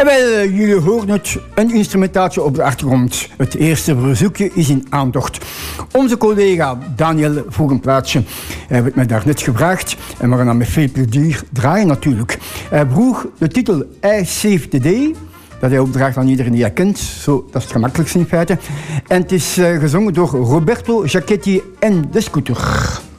En wel, jullie horen het, een instrumentaaltje op de achtergrond. Het eerste verzoekje is in aantocht. Onze collega Daniel vroeg een plaatje. Hij heeft het mij daarnet gevraagd en we gaan dat met veel plezier draaien natuurlijk. Hij vroeg de titel I Save the Day. Dat hij opdraagt aan iedereen die hij kent. Zo, dat is het gemakkelijkste in feite. En het is gezongen door Roberto Giachetti en de Scooter.